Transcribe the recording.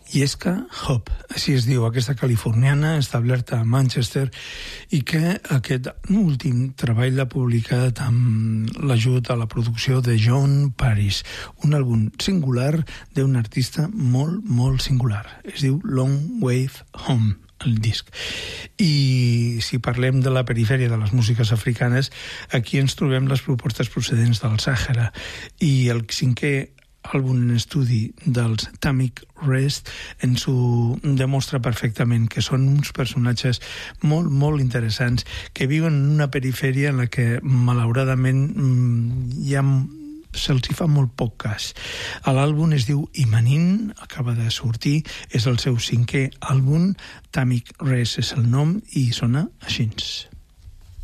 Yeska Hope, així es diu, aquesta californiana establerta a Manchester i que aquest últim treball l'ha publicat amb l'ajut a la producció de John Paris, un àlbum singular d'un artista molt, molt singular. Es diu Long Way Home, el disc. I si parlem de la perifèria de les músiques africanes, aquí ens trobem les propostes procedents del Sàhara i el cinquè àlbum en estudi dels Tamik Rest ens ho demostra perfectament, que són uns personatges molt, molt interessants que viuen en una perifèria en la que malauradament se'ls hi fa molt poc cas. L'àlbum es diu Imanin, acaba de sortir, és el seu 5è àlbum, Tamik Rest és el nom i sona així.